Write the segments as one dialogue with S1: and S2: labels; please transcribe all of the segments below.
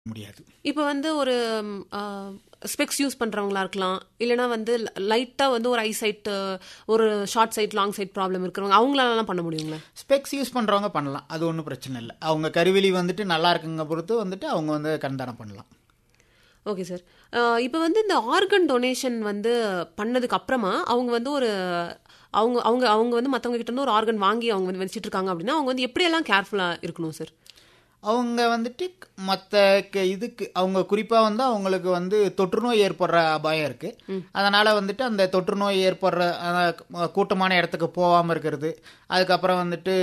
S1: முடியாது.
S2: இப்போ வந்து ஒரு ஸ்பெக்ஸ் யூஸ் பண்றவங்களா இருக்கலாம், இல்லைன்னா வந்து லைட்டா வந்து ஒரு ஐசைட், ஒரு short side long side problem இருக்கிறவங்க அவங்களால பண்ண முடியுங்களா?
S1: ஸ்பெக்ஸ் யூஸ் பண்றவங்க பண்ணலாம், அது ஒன்றும் பிரச்சனை இல்லை. அவங்க கருவிழி வந்துட்டு நல்லா இருக்குங்க பொறுத்து வந்துட்டு அவங்க வந்து கண்தானம் பண்ணலாம்.
S2: Okay sir. இப்போ வந்து இந்த ஆர்கன் டொனேஷன் வந்து பண்ணதுக்கு அப்புறமா அவங்க வந்து ஒரு அவங்க அவங்க அவங்க வந்து மற்றவங்க கிட்ட இருந்து ஒரு ஆர்கன் வாங்கி அவங்க வந்து வச்சுட்டு இருக்காங்க அப்படின்னா அவங்க வந்து எப்படியெல்லாம் கேர்ஃபுல்லாக இருக்கணும் சார்?
S1: அவங்க வந்துட்டு மற்ற இதுக்கு அவங்க குறிப்பாக வந்து அவங்களுக்கு வந்து தொற்றுநோய் ஏற்படுற அபாயம் இருக்குது. அதனால் வந்துட்டு அந்த தொற்றுநோய் ஏற்படுற கூட்டமான இடத்துக்கு போகாமல் இருக்கிறது, அதுக்கப்புறம் வந்துட்டு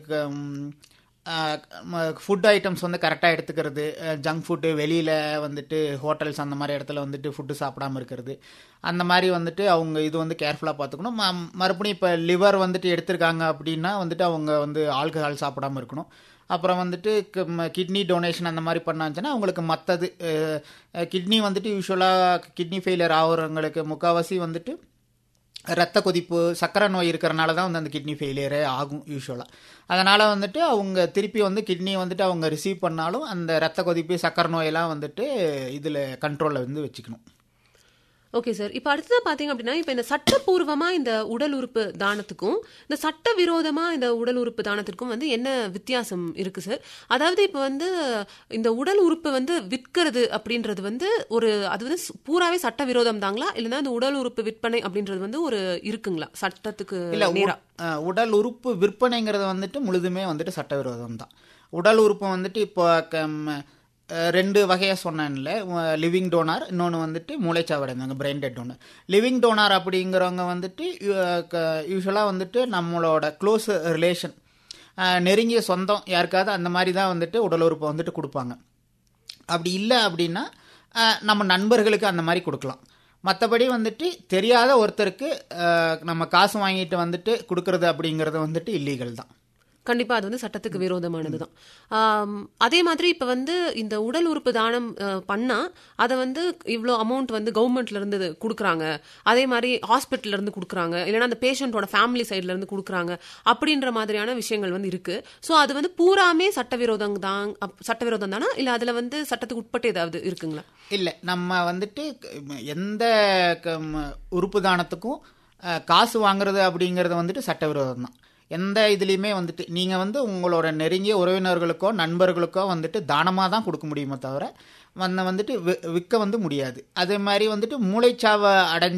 S1: ஃபுட் ஐட்டம்ஸ் வந்து கரெக்டாக எடுத்துக்கிறது, ஜங்க் ஃபுட்டு வெளியில் வந்துட்டு ஹோட்டல்ஸ் அந்த மாதிரி இடத்துல வந்துட்டு ஃபுட்டு சாப்பிடாமல் இருக்கிறது, அந்த மாதிரி வந்துட்டு அவங்க இது வந்து கேர்ஃபுல்லாக பார்த்துக்கணும். மறுபடியும் இப்போ லிவர் வந்துட்டு எடுத்திருக்காங்க அப்படின்னா வந்துட்டு அவங்க வந்து ஆல்கஹால் சாப்பிடாமல் இருக்கணும். அப்புறம் வந்துட்டு கிட்னி டொனேஷன் அந்த மாதிரி பண்ணாச்சுன்னா அவங்களுக்கு மற்றது கிட்னி வந்துட்டு யூஸ்வலாக கிட்னி ஃபெயிலியர் ஆகிறவங்களுக்கு முக்கால்வாசி வந்துட்டு ரத்த கொதிப்பு சர்க்கரை நோய் இருக்கிறனால தான் வந்து அந்த கிட்னி ஃபெயிலியரே ஆகும் யூஸ்வலாக. அதனால் வந்துட்டு அவங்க திருப்பி வந்து கிட்னி வந்துட்டு அவங்க ரிசீவ் பண்ணாலும் அந்த ரத்த கொதிப்பு சர்க்கரை நோயெல்லாம் வந்துட்டு இதில் கண்ட்ரோலில் வந்து வச்சுக்கணும்.
S2: Okay sir. இப்போ அடுத்ததான் பார்த்தீங்க அப்படின்னா இப்போ இந்த சட்டப்பூர்வமாக இந்த உடல் உறுப்பு தானத்துக்கும் இந்த சட்டவிரோதமாக இந்த உடல் உறுப்பு தானத்திற்கும் வந்து என்ன வித்தியாசம் இருக்குது சார்? அதாவது இப்போ வந்து இந்த உடல் உறுப்பு வந்து விற்கிறது அப்படின்றது வந்து அது வந்து பூராவே சட்டவிரோதம் தாங்களா, இல்லைன்னா இந்த உடல் உறுப்பு விற்பனை அப்படின்றது வந்து இருக்குங்களா சட்டத்துக்கு நேரா?
S1: உடல் உறுப்பு விற்பனைங்கிறது வந்துட்டு முழுதுமே வந்துட்டு சட்டவிரோதம் தான். உடல் உறுப்பு வந்துட்டு இப்போ 2 வகையாக சொன்னேன்ல, லிவிங் டோனார், இன்னொன்று வந்துட்டு மூளைச்சாவு அடைந்தவங்க brain dead toner. Living donor அப்படிங்கிறவங்க வந்துட்டு யூஸ்வலாக வந்துட்டு நம்மளோட க்ளோஸ் ரிலேஷன், நெருங்கிய சொந்தம் யாருக்காவது அந்த மாதிரி தான் வந்துட்டு உடல் உறுப்பை வந்துட்டு கொடுப்பாங்க. அப்படி இல்லை அப்படின்னா நம்ம நண்பர்களுக்கு அந்த மாதிரி கொடுக்கலாம். மற்றபடி வந்துட்டு தெரியாத ஒருத்தருக்கு நம்ம காசு வாங்கிட்டு வந்துட்டு கொடுக்கறது அப்படிங்கிறது வந்துட்டு இல்லீகல் தான்.
S2: கண்டிப்பா அது வந்து சட்டத்துக்கு விரோதமானது தான். அதே மாதிரி இப்ப வந்து இந்த உடல் உறுப்பு தானம் பண்ணா அதை வந்து இவ்வளோ அமௌண்ட் வந்து கவர்மெண்ட்ல இருந்து கொடுக்குறாங்க, அதே மாதிரி ஹாஸ்பிட்டல்ல இருந்து கொடுக்குறாங்க, இல்லைன்னா அந்த பேஷண்டோட ஃபேமிலி சைட்ல இருந்து கொடுக்குறாங்க அப்படின்ற மாதிரியான விஷயங்கள் வந்து இருக்கு. ஸோ அது வந்து பூராமே சட்டவிரோதம் தானா, இல்லை அதுல வந்து சட்டத்துக்கு உட்பட்டு ஏதாவது இருக்குங்களா?
S1: இல்லை, நம்ம வந்துட்டு எந்த உறுப்பு தானத்துக்கும் காசு வாங்குறது அப்படிங்கிறது வந்துட்டு சட்டவிரோதம் தான். எந்த இதுலேயுமே வந்துட்டு நீங்கள் வந்து உங்களோட நெருங்கிய உறவினர்களுக்கோ நண்பர்களுக்கோ வந்துட்டு தானமாக தான் கொடுக்க முடியுமே தவிர வந்துட்டு விற்க வந்து முடியாது. அதே மாதிரி வந்துட்டு மூளைச்சாவை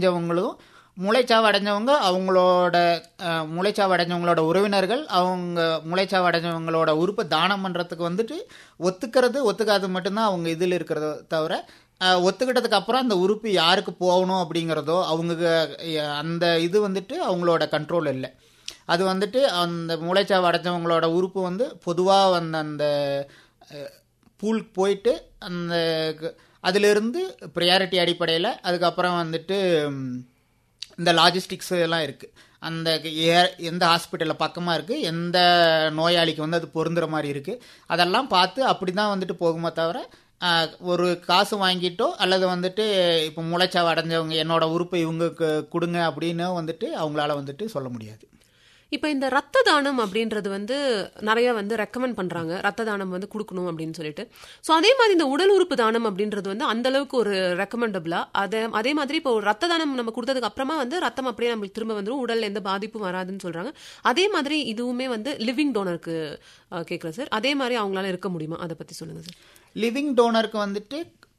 S1: அடைஞ்சவங்க மூளைச்சாவு அடைஞ்சவங்களோட உறவினர்கள் அவங்க மூளைச்சாவு அடைஞ்சவங்களோட உறுப்பை தானம் பண்ணுறதுக்கு வந்துட்டு ஒத்துக்காது மட்டும்தான் அவங்க இதில் இருக்கிறத தவிர ஒத்துக்கிட்டதுக்கு அப்புறம் அந்த உறுப்பு யாருக்கு போகணும் அப்படிங்கிறதோ அவங்க அந்த இது வந்துட்டு அவங்களோட கண்ட்ரோல் இல்லை. அது வந்துட்டு அந்த மூளைச்சாவு அடைஞ்சவங்களோட உறுப்பு வந்து பொதுவாக அந்த பூலுக்கு போயிட்டு அந்த அதிலிருந்து ப்ரையாரிட்டி அடிப்படையில் அதுக்கப்புறம் வந்துட்டு இந்த லாஜிஸ்டிக்ஸ் எல்லாம் இருக்குது. அந்த எந்த ஹாஸ்பிட்டலில் பக்கமாக இருக்குது, எந்த நோயாளிக்கு வந்து அது பொருந்துகிற மாதிரி இருக்குது, அதெல்லாம் பார்த்து அப்படி தான் வந்துட்டு போகுமே தவிர ஒரு காசு வாங்கிட்டோ அல்லது வந்துட்டு இப்போ மூளைச்சாவு அடைஞ்சவங்க என்னோட உறுப்பை இவங்களுக்கு கொடுங்க அப்படின்னு வந்துட்டு அவங்களால வந்துட்டு சொல்ல முடியாது.
S2: இப்போ இந்த ரத்த தானம் அப்படின்றது வந்து நிறைய வந்து ரெக்கமெண்ட் பண்றாங்க, ரத்த தானம் வந்து கொடுக்கணும் அப்படின்னு சொல்லிட்டு. ஸோ அதே மாதிரி இந்த உடல் உறுப்பு தானம் அப்படின்றது வந்து அந்த அளவுக்கு ஒரு ரெக்கமெண்டபிளா? அதே மாதிரி இப்போ ரத்த தானம் நம்ம கொடுத்ததுக்கு அப்புறமா வந்து ரத்தம் அப்படியே நம்மளுக்கு திரும்ப வந்துடும், உடல்ல எந்த பாதிப்பும் வராதுன்னு சொல்றாங்க. அதே மாதிரி இதுவுமே வந்து லிவிங் டோனருக்கு கேட்குறேன் சார், அதே மாதிரி அவங்களால இருக்க முடியுமா? அதை பத்தி சொல்லுங்க சார்.
S1: லிவிங் டோனருக்கு வந்துட்டு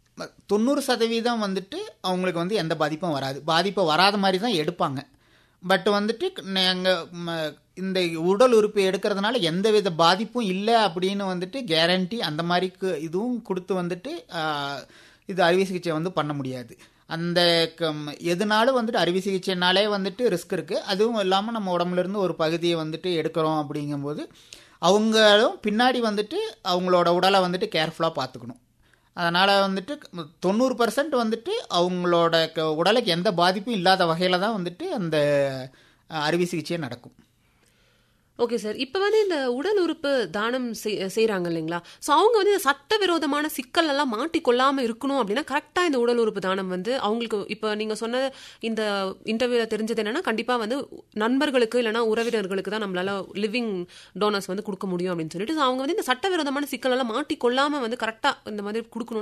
S1: 90% வந்துட்டு அவங்களுக்கு வந்து எந்த பாதிப்பும் வராது, பாதிப்பு வராத மாதிரி தான் எடுப்பாங்க. பட் வந்துட்டு நாங்கள் இந்த உடல் உறுப்பு எடுக்கிறதுனால எந்தவித பாதிப்பும் இல்லை அப்படின்னு வந்துட்டு கேரண்டி அந்த மாதிரிக்கு இதுவும் கொடுத்து வந்துட்டு இது அறுவை சிகிச்சை வந்து பண்ண முடியாது. அந்த எதுனாலும் வந்துட்டு அறுவை சிகிச்சைனாலே வந்துட்டு ரிஸ்க் இருக்குது. அதுவும் இல்லாமல் நம்ம உடம்புலேருந்து ஒரு பகுதியை வந்துட்டு எடுக்கிறோம் அப்படிங்கும்போது அவங்களும் பின்னாடி வந்துட்டு அவங்களோட உடலை வந்துட்டு கேர்ஃபுல்லாக பார்த்துக்கணும். அதனால் வந்துட்டு 90% வந்துட்டு அவங்களோட உடலுக்கு எந்த பாதிப்பும் இல்லாத வகையில் தான் வந்துட்டு அந்த அறுவை சிகிச்சை நடக்கும்.
S2: Okay sir. இப்போ வந்து இந்த உடல் உறுப்பு தானம் செய்கிறாங்க இல்லைங்களா, ஸோ அவங்க வந்து இந்த சட்டவிரோதமான சிக்கல் எல்லாம் மாட்டிக்கொள்ளாமல் இருக்கணும் அப்படின்னா கரெக்டாக இந்த உடல் உறுப்பு தானம் வந்து அவங்களுக்கு இப்போ நீங்கள் சொன்ன இந்த இன்டர்வியூவில் தெரிஞ்சது என்னன்னா கண்டிப்பாக வந்து நண்பர்களுக்கு இல்லைனா உறவினர்களுக்கு தான் நம்மளால லிவிங் டோனர்ஸ் வந்து கொடுக்க முடியும் அப்படின்னு சொல்லிட்டு, ஸோ அவங்க வந்து இந்த சட்டவிரோதமான சிக்கல் எல்லாம் மாட்டிக்கொள்ளாமல் வந்து கரெக்டாக இந்த மாதிரி கொடுக்கணும்